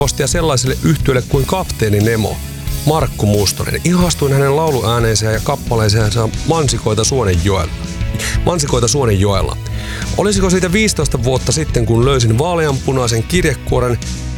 postia sellaiselle yhtyeelle kuin Kapteeni Nemo, Markku Mustonen. Ihastuin hänen lauluääneensä ja kappaleeseensa Mansikoita Suonenjoella. Olisiko siitä 15 vuotta sitten, kun löysin vaaleanpunaisen kirjekuoren